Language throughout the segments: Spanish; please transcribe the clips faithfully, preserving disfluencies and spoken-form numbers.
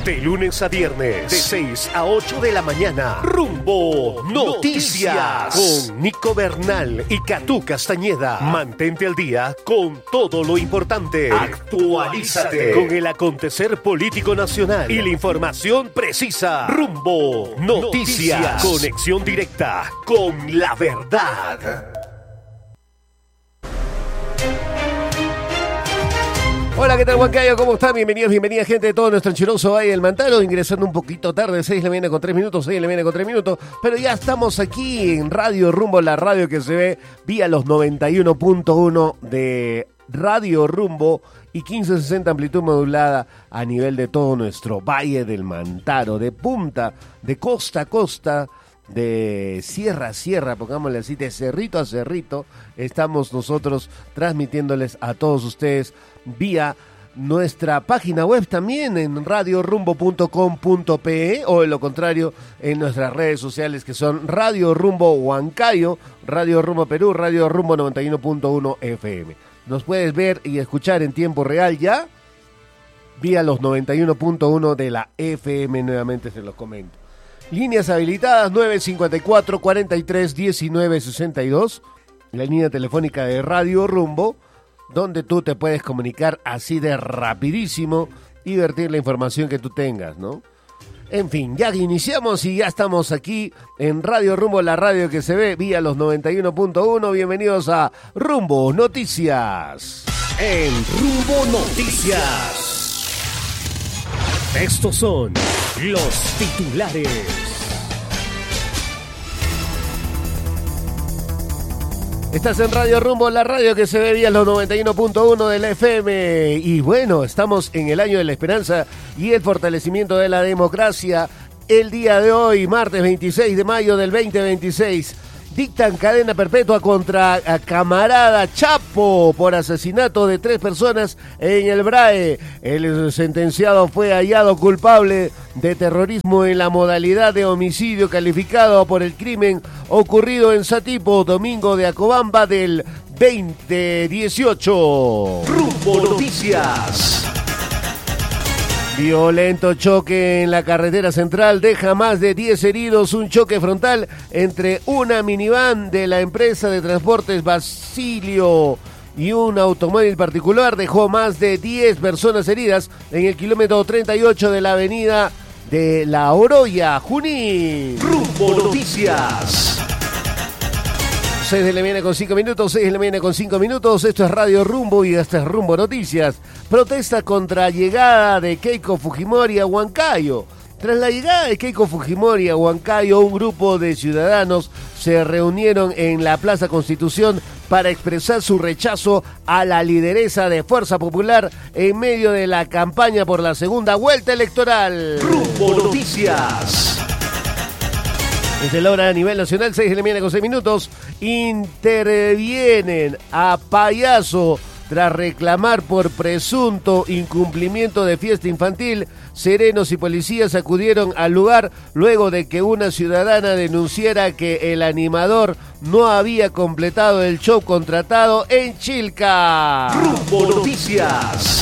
De lunes a viernes, de seis a ocho de la mañana. Rumbo Noticias. Con Nico Bernal y Catú Castañeda. Mantente al día con todo lo importante. Actualízate con el acontecer político nacional y la información precisa. Rumbo Noticias. Conexión directa con la verdad. Hola, ¿qué tal, Huancayo? ¿Cómo están? Bienvenidos, bienvenida, gente de todo nuestro anchuroso Valle del Mantaro, ingresando un poquito tarde, seis de la mañana con tres minutos, seis de la mañana con tres minutos, pero ya estamos aquí en Radio Rumbo, la radio que se ve vía los noventa y uno punto uno de Radio Rumbo y quince sesenta amplitud modulada a nivel de todo nuestro Valle del Mantaro, de punta, de costa a costa, de sierra a sierra, pongámosle así, de cerrito a cerrito, estamos nosotros transmitiéndoles a todos ustedes vía nuestra página web también en radio rumbo punto com punto pe o en lo contrario en nuestras redes sociales que son Radio Rumbo Huancayo, Radio Rumbo Perú, Radio Rumbo noventa y uno punto uno efe eme. Nos puedes ver y escuchar en tiempo real ya vía los noventa y uno punto uno de la efe eme, nuevamente se los comento. Líneas habilitadas nueve cinco cuatro, cuarenta y tres, diecinueve sesenta y dos, la línea telefónica de Radio Rumbo, donde tú te puedes comunicar así de rapidísimo y vertir la información que tú tengas, ¿no? En fin, ya iniciamos y ya estamos aquí en Radio Rumbo, la radio que se ve vía los noventa y uno punto uno. Bienvenidos a Rumbo Noticias. En Rumbo Noticias, estos son los titulares. Estás en Radio Rumbo, la radio que se ve vía los noventa y uno punto uno de la efe eme. Y bueno, estamos en el año de la esperanza y el fortalecimiento de la democracia. El día de hoy, martes veintiséis de mayo del veinte veintiséis, dictan cadena perpetua contra a camarada Chapo por asesinato de tres personas en el Brae. El sentenciado fue hallado culpable de terrorismo en la modalidad de homicidio calificado por el crimen ocurrido en Satipo, domingo de Acobamba del veinte dieciocho. Rumbo Noticias. Violento choque en la carretera central deja más de diez heridos. Un choque frontal entre una minivan de la empresa de transportes Basilio y un automóvil particular dejó más de diez personas heridas en el kilómetro treinta y ocho de la avenida de La Oroya, Junín. Rumbo Noticias. seis de la mañana con cinco minutos, seis de la mañana con cinco minutos, esto es Radio Rumbo y este es Rumbo Noticias. Protesta contra llegada de Keiko Fujimori a Huancayo. Tras la llegada de Keiko Fujimori a Huancayo, un grupo de ciudadanos se reunieron en la Plaza Constitución para expresar su rechazo a la lideresa de Fuerza Popular en medio de la campaña por la segunda vuelta electoral. Rumbo Noticias. Desde la hora a nivel nacional, seis de la mañana con seis minutos, intervienen a Payaso tras reclamar por presunto incumplimiento de fiesta infantil. Serenos y policías acudieron al lugar luego de que una ciudadana denunciara que el animador no había completado el show contratado en Chilca. Rumbo Noticias.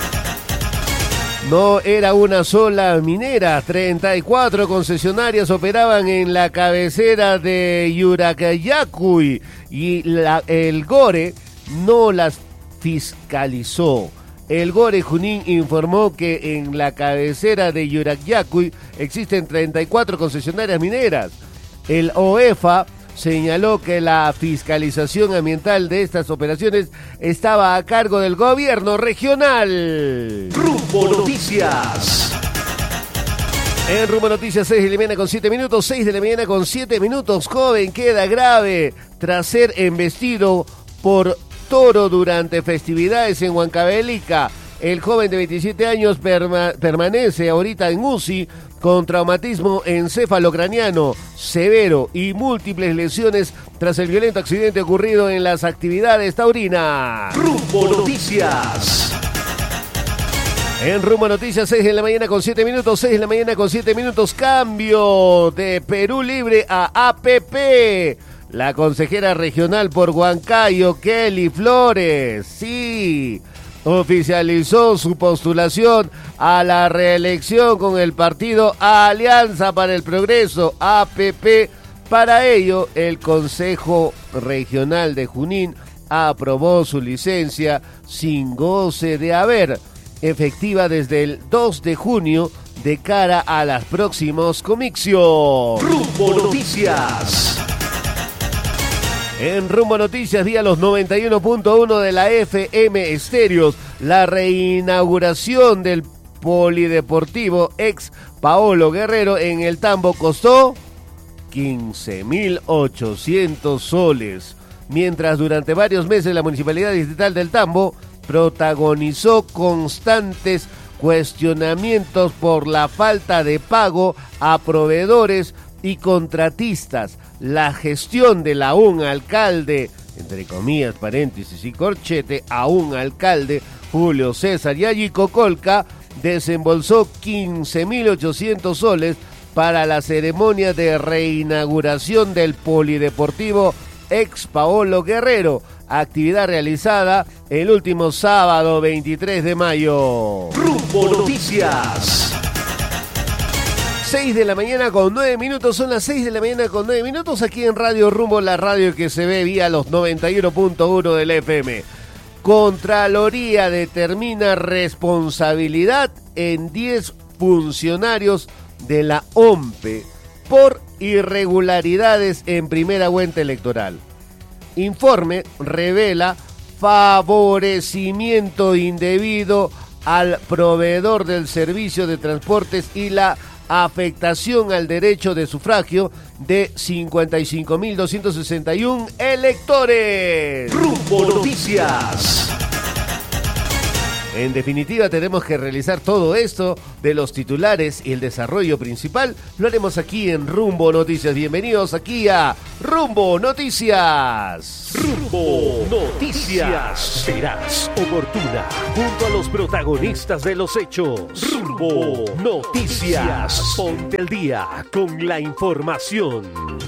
No era una sola minera, treinta y cuatro concesionarias operaban en la cabecera de Yuracayacuy y la, el Gore no las fiscalizó. El Gore Junín informó que en la cabecera de Yuracayacuy existen treinta y cuatro concesionarias mineras. El O E F A señaló que la fiscalización ambiental de estas operaciones estaba a cargo del gobierno regional. Rumbo Noticias. En Rumbo Noticias, seis de la mañana con siete minutos, seis de la mañana con siete minutos, joven queda grave tras ser embestido por toro durante festividades en Huancavelica. El joven de veintisiete años perma- permanece ahorita en U C I con traumatismo encefalocraniano severo y múltiples lesiones tras el violento accidente ocurrido en las actividades taurinas. Rumbo Noticias. En Rumbo Noticias, seis de la mañana con siete minutos, seis de la mañana con siete minutos, cambio de Perú Libre a A P P. La consejera regional por Huancayo, Kelly Flores, sí, oficializó su postulación a la reelección con el partido Alianza para el Progreso, A P P. Para ello, el Consejo Regional de Junín aprobó su licencia sin goce de haber, efectiva desde el dos de junio de cara a los próximos comicios. Rumbo Noticias. En Rumbo Noticias, día los noventa y uno punto uno de la F M Estéreos, la reinauguración del Polideportivo ex Paolo Guerrero en el Tambo costó quince mil ochocientos soles, mientras durante varios meses la Municipalidad Distrital del Tambo protagonizó constantes cuestionamientos por la falta de pago a proveedores y contratistas. La gestión de la un alcalde, entre comillas, paréntesis y corchete, a un alcalde, Julio César Yayico Colca, desembolsó quince mil ochocientos soles para la ceremonia de reinauguración del Polideportivo ex Paolo Guerrero, actividad realizada el último sábado veintitrés de mayo. Rumbo Noticias. seis de la mañana con nueve minutos, son las seis de la mañana con nueve minutos aquí en Radio Rumbo, la radio que se ve vía los noventa y uno punto uno del F M. Contraloría determina responsabilidad en diez funcionarios de la O M P E por irregularidades en primera vuelta electoral. Informe revela favorecimiento indebido al proveedor del servicio de transportes y la afectación al derecho de sufragio de cincuenta y cinco mil doscientos sesenta y uno electores. Rumbo Noticias. En definitiva, tenemos que realizar todo esto de los titulares y el desarrollo principal. Lo haremos aquí en Rumbo Noticias. Bienvenidos aquí a Rumbo Noticias. Rumbo Noticias. Veraz, oportuna, junto a los protagonistas de los hechos. Rumbo Noticias. Ponte al día con la información.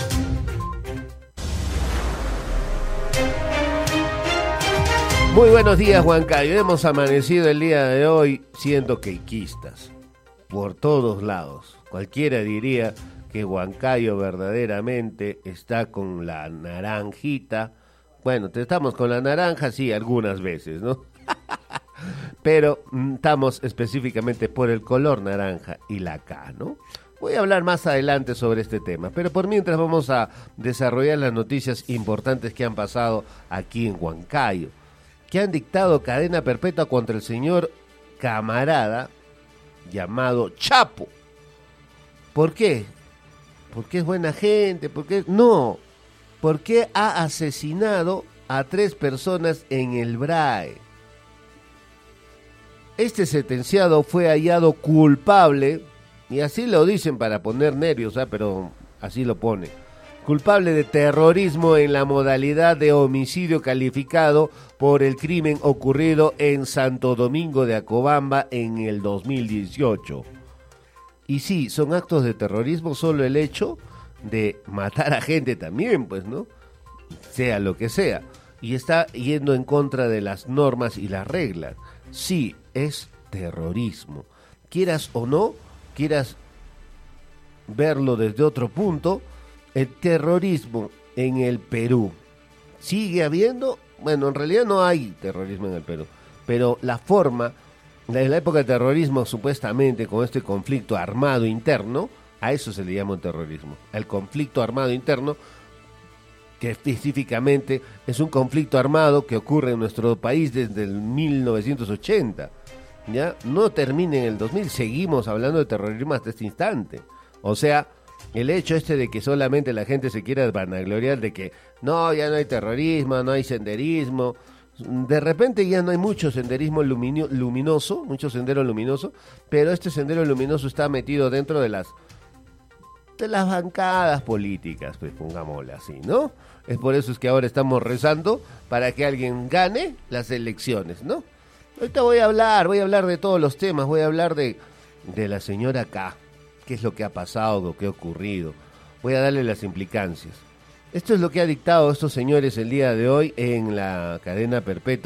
Muy buenos días, Huancayo. Hemos amanecido el día de hoy siendo queiquistas por todos lados. Cualquiera diría que Huancayo verdaderamente está con la naranjita. Bueno, estamos con la naranja, sí, algunas veces, ¿no? Pero estamos específicamente por el color naranja y la K, ¿no? Voy a hablar más adelante sobre este tema, pero por mientras vamos a desarrollar las noticias importantes que han pasado aquí en Huancayo, que han dictado cadena perpetua contra el señor camarada llamado Chapo. ¿Por qué? Porque es buena gente, porque no, porque ha asesinado a tres personas en el B R A E. Este sentenciado fue hallado culpable, y así lo dicen para poner nervios, ¿eh? Pero así lo pone. Culpable de terrorismo en la modalidad de homicidio calificado por el crimen ocurrido en Santo Domingo de Acobamba en el dos mil dieciocho. Y sí, son actos de terrorismo solo el hecho de matar a gente también, pues, ¿no? Sea lo que sea. Y está yendo en contra de las normas y las reglas. Sí, es terrorismo. Quieras o no, quieras verlo desde otro punto, el terrorismo en el Perú sigue habiendo. Bueno, en realidad no hay terrorismo en el Perú, pero la forma, en la época del terrorismo, supuestamente con este conflicto armado interno, a eso se le llama un terrorismo, el conflicto armado interno, que específicamente es un conflicto armado que ocurre en nuestro país desde el mil novecientos ochenta, ¿ya? No termina en el dos mil, seguimos hablando de terrorismo hasta este instante. O sea, el hecho este de que solamente la gente se quiera vanagloriar de que no, ya no hay terrorismo, no hay senderismo, de repente ya no hay mucho senderismo lumino, luminoso, mucho sendero luminoso, pero este sendero luminoso está metido dentro de las de las bancadas políticas, pues pongámosle así, ¿no? Es por eso es que ahora estamos rezando para que alguien gane las elecciones, ¿no? Ahorita voy a hablar, voy a hablar de todos los temas, voy a hablar de, de la señora K, qué es lo que ha pasado, lo que ha ocurrido. Voy a darle las implicancias. Esto es lo que ha dictado estos señores el día de hoy en la cadena perpetua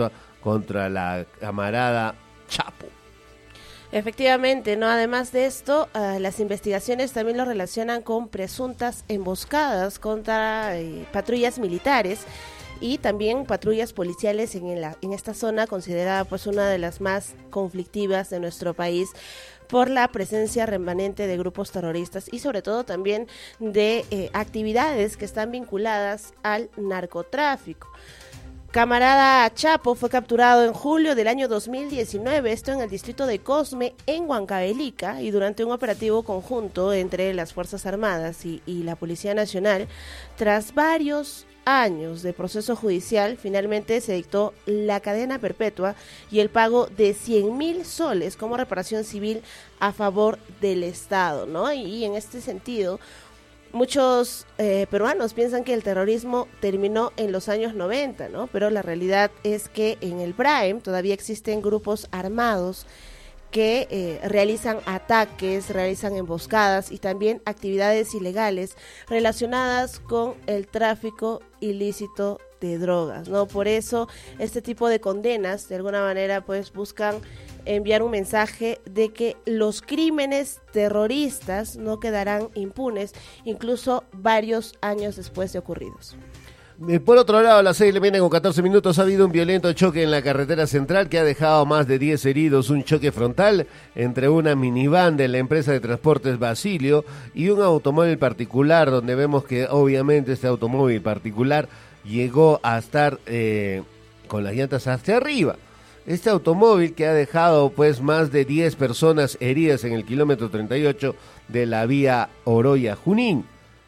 contra la camarada Chapo. Efectivamente, ¿no? Además de esto, uh, las investigaciones también lo relacionan con presuntas emboscadas contra eh, patrullas militares y también patrullas policiales en, la, en esta zona considerada pues una de las más conflictivas de nuestro país por la presencia remanente de grupos terroristas y sobre todo también de eh, actividades que están vinculadas al narcotráfico. Camarada Chapo fue capturado en julio del año dos mil diecinueve, esto en el distrito de Cosme, en Huancavelica, y durante un operativo conjunto entre las Fuerzas Armadas y, y la Policía Nacional, tras varios años de proceso judicial, finalmente se dictó la cadena perpetua y el pago de cien mil soles como reparación civil a favor del Estado, ¿no? Y, y en este sentido, muchos eh, peruanos piensan que el terrorismo terminó en los años noventa, ¿no? Pero la realidad es que en el Braem todavía existen grupos armados que eh, realizan ataques, realizan emboscadas y también actividades ilegales relacionadas con el tráfico ilícito de drogas, ¿no? Por eso este tipo de condenas de alguna manera pues buscan enviar un mensaje de que los crímenes terroristas no quedarán impunes, incluso varios años después de ocurridos. Por otro lado, a las seis le viene con catorce minutos, ha habido un violento choque en la carretera central que ha dejado más de diez heridos, un choque frontal entre una minivan de la empresa de transportes Basilio y un automóvil particular, donde vemos que obviamente este automóvil particular llegó a estar eh, con las llantas hacia arriba. Este automóvil que ha dejado pues más de diez personas heridas en el kilómetro treinta y ocho de la vía Oroya-Junín.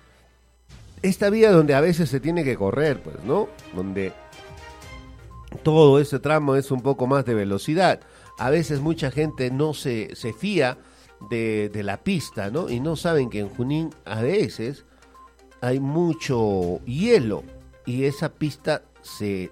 Esta vía donde a veces se tiene que correr, pues, ¿no? Donde todo ese tramo es un poco más de velocidad. A veces mucha gente no se, se fía de, de la pista, ¿no? Y no saben que en Junín a veces hay mucho hielo y esa pista se,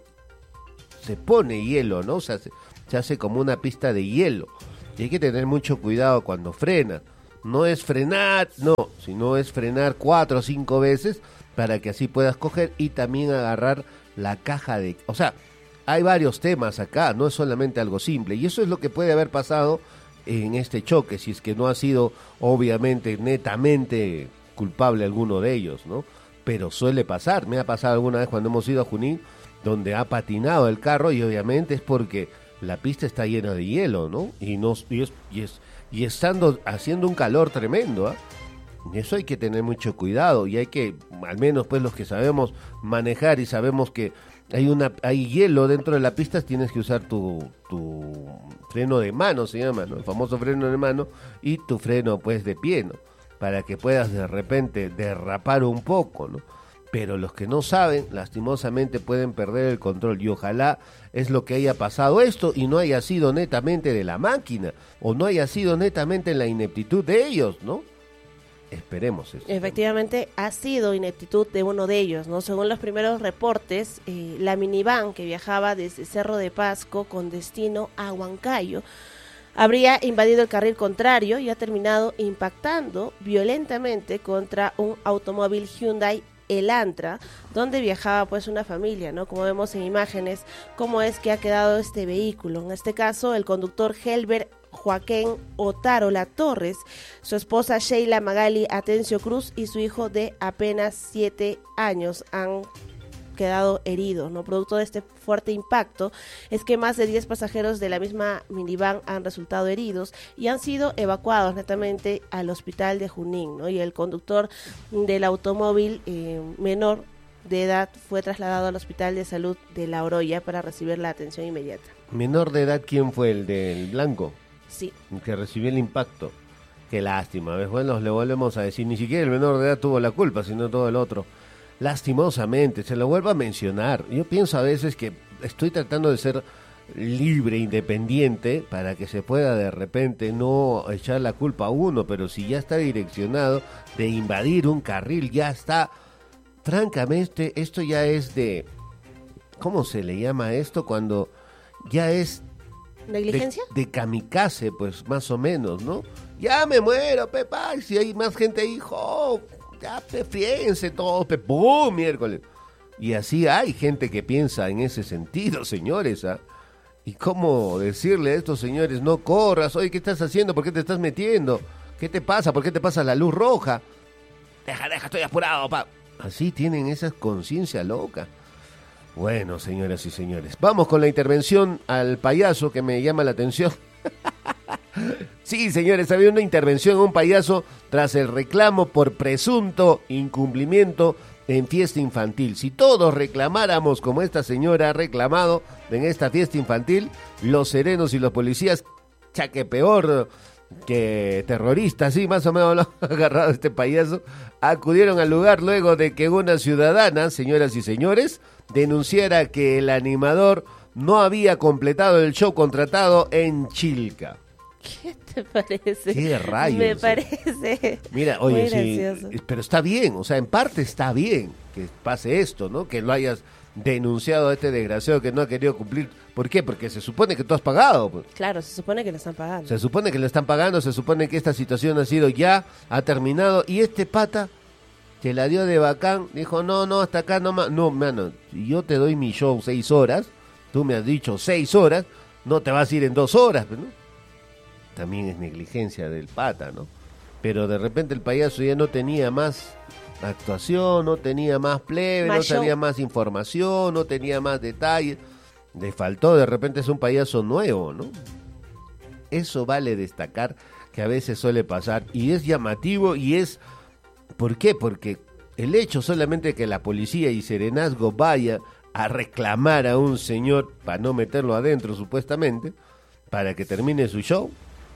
se pone hielo, ¿no? O sea, se, se hace como una pista de hielo. Y hay que tener mucho cuidado cuando frena. No es frenar, no, sino es frenar cuatro o cinco veces para que así puedas coger y también agarrar la caja de... O sea, hay varios temas acá, no es solamente algo simple. Y eso es lo que puede haber pasado en este choque, si es que no ha sido, obviamente, netamente culpable alguno de ellos, ¿no? Pero suele pasar, me ha pasado alguna vez cuando hemos ido a Junín, donde ha patinado el carro y obviamente es porque la pista está llena de hielo, ¿no? Y, no, y, es, y, es, y estando haciendo un calor tremendo, ¿ah? ¿eh? Eso hay que tener mucho cuidado y hay que, al menos pues los que sabemos manejar y sabemos que hay una hay hielo dentro de la pista, tienes que usar tu, tu freno de mano, se llama, ¿no? El famoso freno de mano y tu freno pues de pie, ¿no? Para que puedas de repente derrapar un poco, ¿no? Pero los que no saben, lastimosamente pueden perder el control y ojalá es lo que haya pasado esto y no haya sido netamente de la máquina o no haya sido netamente en la ineptitud de ellos, ¿no? Esperemos eso. Efectivamente, ha sido ineptitud de uno de ellos, ¿no? Según los primeros reportes, eh, la minivan que viajaba desde Cerro de Pasco con destino a Huancayo habría invadido el carril contrario y ha terminado impactando violentamente contra un automóvil Hyundai Elantra, donde viajaba pues una familia, ¿no? Como vemos en imágenes, cómo es que ha quedado este vehículo. En este caso, el conductor Helber Joaquín Otárola Torres, su esposa Sheila Magali Atencio Cruz y su hijo de apenas siete años han quedado heridos, ¿no? Producto de este fuerte impacto es que más de diez pasajeros de la misma minivan han resultado heridos y han sido evacuados netamente al hospital de Junín, ¿no? Y el conductor del automóvil eh, menor de edad fue trasladado al hospital de salud de La Oroya para recibir la atención inmediata. ¿Menor de edad quién fue? ¿El del blanco? Sí. Que recibió el impacto. Qué lástima. Bueno, le volvemos a decir, ni siquiera el menor de edad tuvo la culpa, sino todo el otro. Lastimosamente, se lo vuelvo a mencionar. Yo pienso a veces que estoy tratando de ser libre, independiente, para que se pueda de repente no echar la culpa a uno, pero si ya está direccionado de invadir un carril, ya está, francamente, esto ya es de, ¿cómo se le llama esto? Cuando ya es ¿negligencia? De, de kamikaze, pues, más o menos, ¿no? Ya me muero, Pepa, si hay más gente ahí, jo, ya, pe, fríense todos, pe, ¡pum! Miércoles. Y así hay gente que piensa en ese sentido, señores, ¿ah? ¿Y cómo decirle a estos señores, no corras, oye, ¿qué estás haciendo? ¿Por qué te estás metiendo? ¿Qué te pasa? ¿Por qué te pasa la luz roja? Deja, deja, estoy apurado, pa. Así tienen esa conciencia loca. Bueno, señoras y señores, vamos con la intervención al payaso que me llama la atención. Sí, señores, había una intervención a un payaso tras el reclamo por presunto incumplimiento en fiesta infantil. Si todos reclamáramos como esta señora ha reclamado en esta fiesta infantil, los serenos y los policías, ya que peor que terroristas, sí, más o menos lo ha agarrado este payaso, acudieron al lugar luego de que una ciudadana, señoras y señores, denunciara que el animador no había completado el show contratado en Chilca. ¿Qué te parece? ¿Qué rayos? Me parece. Mira, oye, muy sí, gracioso. pero está bien, o sea, en parte está bien que pase esto, ¿no? Que lo hayas denunciado a este desgraciado que no ha querido cumplir. ¿Por qué? Porque se supone que tú has pagado. Pues. Claro, se supone que lo están pagando. Se supone que le están pagando, se supone que esta situación ha sido ya, ha terminado, y este pata que la dio de bacán, dijo, no, no, hasta acá nomás. No, mano, si yo te doy mi show seis horas, tú me has dicho seis horas, no te vas a ir en dos horas, ¿no? También es negligencia del pata, ¿no? Pero de repente el payaso ya no tenía más actuación, no tenía más plebe, Más no show. tenía más información, no tenía más detalles. Le faltó, de repente es un payaso nuevo, ¿no? Eso vale destacar que a veces suele pasar y es llamativo y es... ¿Por qué? Porque el hecho solamente de que la policía y Serenazgo vaya a reclamar a un señor para no meterlo adentro supuestamente, para que termine su show.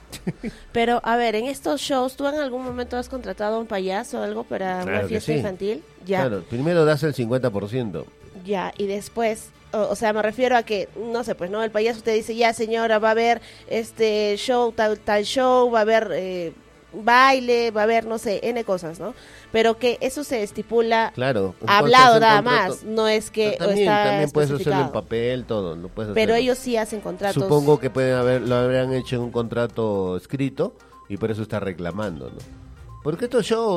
Pero, a ver, en estos shows, ¿tú en algún momento has contratado a un payaso o algo para Claro una que fiesta sí. infantil? Ya, Claro, primero das el cincuenta por ciento. ya, y después, o, o sea, me refiero a que, no sé, pues, ¿no? El payaso te dice, ya, señora, va a haber este show, tal, tal show, va a haber eh, baile, va a haber, no sé, N cosas, ¿no? Pero que eso se estipula Claro. hablado entonces, nada un contrato- más, no es que Pero también, está también puedes hacerlo en especificado. papel, todo. No puedes Pero hacerlo. ellos sí hacen contratos. Supongo que pueden haber, lo habrán hecho en un contrato escrito y por eso está reclamando, ¿no? Porque estos shows